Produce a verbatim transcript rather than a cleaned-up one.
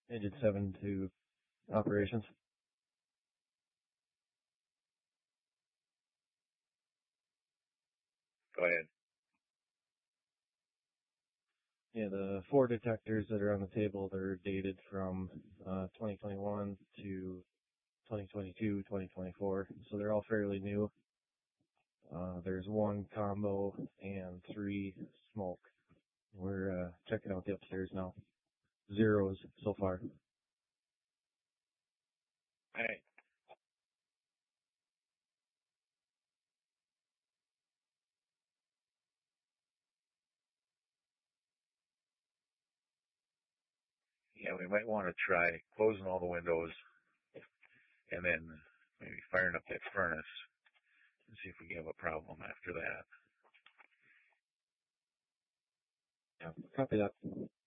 Engine seven to operations. Go ahead. Yeah, the four detectors that are on the table, they're dated from uh, twenty twenty-one to twenty twenty-two, twenty twenty-four, so they're all fairly new. Uh, there's one combo and three smoke. We're uh, checking out the upstairs now. Zeros so far. All right. Yeah, we might want to try closing all the windows and then maybe firing up that furnace and see if we have a problem after that. Yeah, copy that.